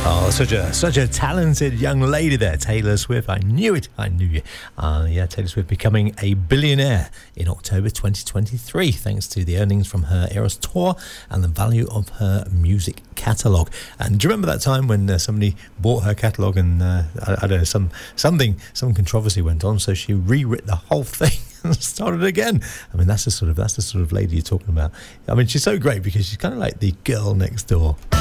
Oh, such a talented young lady there, Taylor Swift. I knew it. I knew you. Taylor Swift becoming a billionaire in October 2023, thanks to the earnings from her Eras tour and the value of her music catalogue. And do you remember that time when somebody bought her catalogue and I don't know, some controversy went on, so she rewrote the whole thing and started again. I mean, that's the sort of lady you're talking about. I mean, she's so great because she's kind of like the girl next door.